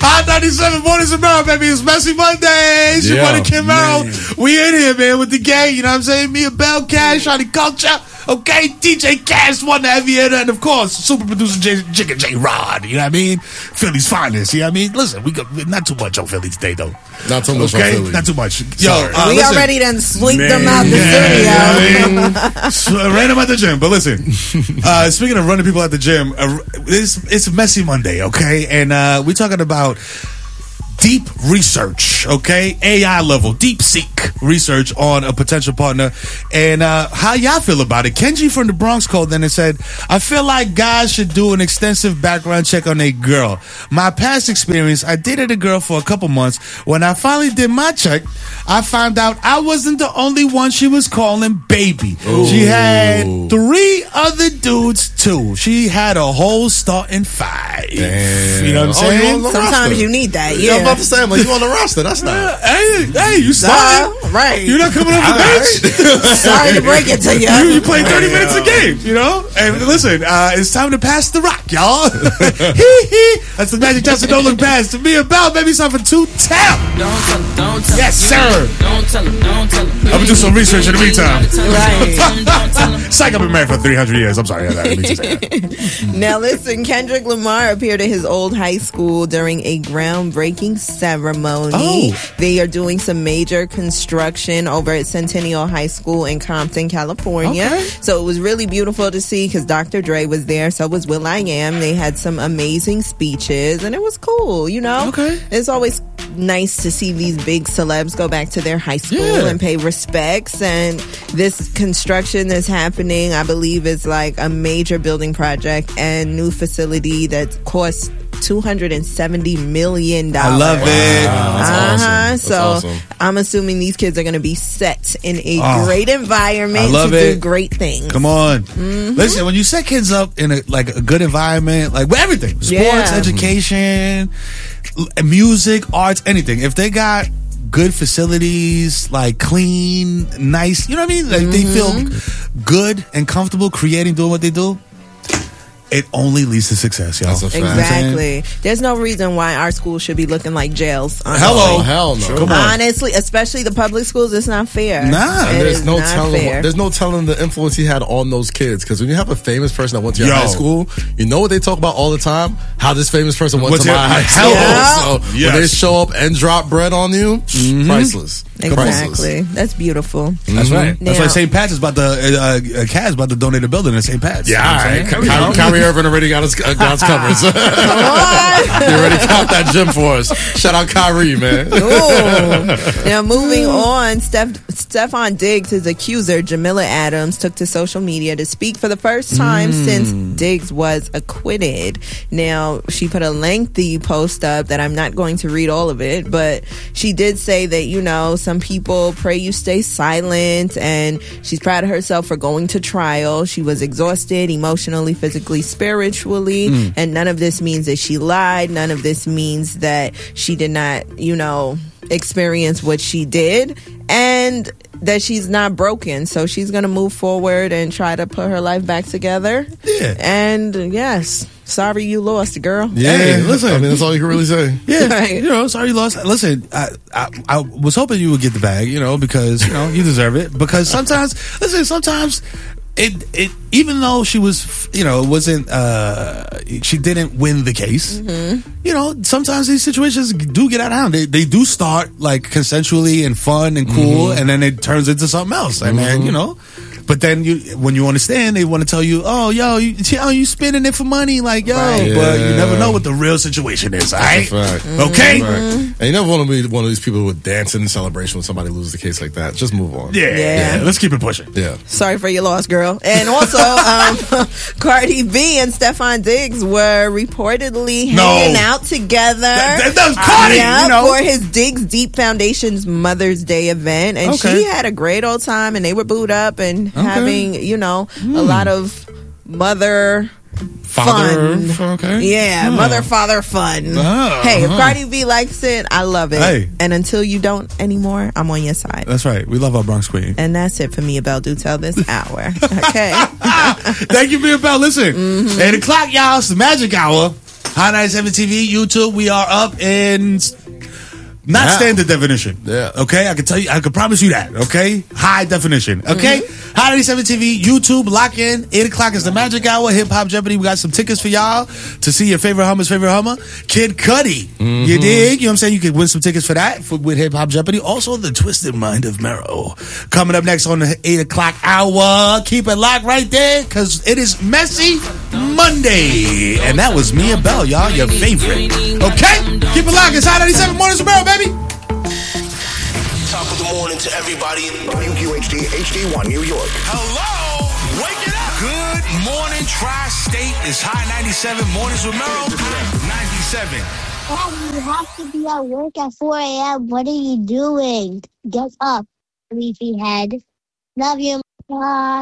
Hot 97 Mornings in Maryland, baby. It's Messy Monday. It's your buddy Kim Merrill. We in here, man, with the gang. You know what I'm saying? Mia Bell, Cash, Shawty Culture. Okay, DJ Cash, one the heavy hitter, and of course, super producer Jigga J Rod. You know what I mean? Philly's finest. You know what I mean? Listen, we got not too much on Philly today, though. Not too much on Philly. Not too much. Yo, we already done sweep them out the studio. Ran them at the gym. But listen, speaking of running people at the gym, it's Messy Monday, okay? And we're talking about deep research, okay? AI level, deep seek research on a potential partner. And how y'all feel about it? Kenji from the Bronx called in and said, I feel like guys should do an extensive background check on a girl. My past experience, I dated a girl for a couple months. When I finally did my check, I found out I wasn't the only one she was calling baby. Ooh. She had 3 other dudes too. She had a whole starting 5. Damn. You know what I'm saying? Sometimes you need that, yeah. I'm about to say, I'm like, you on the roster. That's not. Hey, you starting. Right. You're not coming off the bench. Sorry to break it to you. You play 30 minutes a game, you know? And listen, it's time to pass the rock, y'all. That's the Magic Johnson Don't Look Pass. To be about, maybe something for 2 tap. Yes, sir. I'm going to do some research in the meantime. Right. Psych, I've been married for 300 years. I'm sorry. Now, listen, Kendrick Lamar appeared at his old high school during a groundbreaking ceremony. Oh. They are doing some major construction over at Centennial High School in Compton, California. Okay. So it was really beautiful to see because Dr. Dre was there. So was will.i.am. They had some amazing speeches and it was cool, you know? Okay. It's always nice to see these big celebs go back to their high school and pay respects. And this construction that's happening, I believe, is like a major building project and new facility that costs $270 million. I love it. Wow, that's awesome. So awesome. I'm assuming these kids are going to be set in a great environment to do great things. Come on. Listen, when you set kids up in a good environment, like everything, sports, education, music, arts, anything, if they got good facilities, like clean, nice, you know what I mean? Like they feel good and comfortable creating, doing what they do. It only leads to success, y'all. That's a fact. Exactly. There's no reason why our schools should be looking like jails. Honestly. Hello. Hell no. Come on. Honestly, especially the public schools, it's not fair. Nah. And there's no fair. telling the influence he had on those kids. Because when you have a famous person that went to your high school, you know what they talk about all the time? How this famous person went to my high school. So when they show up and drop bread on you, priceless. Exactly. That's beautiful. That's right. Now, That's why St. Pat's is about to Cavs about to donate a building at St. Pat's. Yeah, all right. Kyrie Irving already got his covers. He already caught that gym for us. Shout out Kyrie, man. Now, moving on, Stephon Diggs' accuser, Jamila Adams, took to social media to speak for the first time since Diggs was acquitted. Now, she put a lengthy post up that I'm not going to read all of it, but she did say that, you know, some people pray you stay silent, and she's proud of herself for going to trial. She was exhausted emotionally, physically, spiritually, and none of this means that she lied. None of this means that she did not, you know, experience what she did, and that she's not broken. So she's going to move forward and try to put her life back together. Yeah. And yes, sorry you lost, girl. Yeah, Hey, listen. I mean, that's all you can really say. Yeah, Right. you know, sorry you lost. Listen, I was hoping you would get the bag, you know, because, you know, you deserve it. Because sometimes it even though she was, you know, it wasn't, she didn't win the case, you know, sometimes these situations do get out of hand. They do start like consensually and fun and cool, and then it turns into something else. Like, man, you know. But then when you understand, they want to tell you, oh, yo, you spending it for money, like, yo. Right. But you never know what the real situation is, all right? That's a fact. Okay? And you never want to be one of these people who would dance in celebration when somebody loses the case like that. Just move on. Yeah. Let's keep it pushing. Yeah. Sorry for your loss, girl. And also, Cardi B and Stephon Diggs were reportedly hanging out together. That was Cardi, you know. For his Diggs Deep Foundation's Mother's Day event. And she had a great old time, and they were booed up and having, you know, a lot of mother fun. Mother father fun. Hey, if Cardi B likes it, I love it. Hey. And until you don't anymore, I'm on your side. That's right. We love our Bronx Queen. And that's it for me about Do Tell this hour. Okay. Thank you, Mia Bell. Listen, 8 o'clock, y'all. It's the magic hour. High 97 TV, YouTube. We are up in not standard definition. Yeah. Okay, I can promise you that. Okay, high definition. Okay, High 97 TV, YouTube. Lock in. 8 o'clock is the magic hour. Hip Hop Jeopardy. We got some tickets for y'all to see your favorite Hummer's favorite Hummer, Kid Cudi. You dig? You know what I'm saying? You could win some tickets for that with Hip Hop Jeopardy. Also, the Twisted Mind of Mero coming up next on the 8 o'clock hour. Keep it locked right there because it is Messy Monday, and that was Mia Bell, y'all, your favorite. Okay, keep it locked. It's High 97 Mornings with Mero, baby. Top of the morning to everybody in WQHD HD1 New York. Hello, wake it up. Good morning, Tri-State. It's High 97 Mornings with Mero. 97. Dad, you have to be at work at 4 a.m. What are you doing? Get up, sleepyhead. Love you, Bye.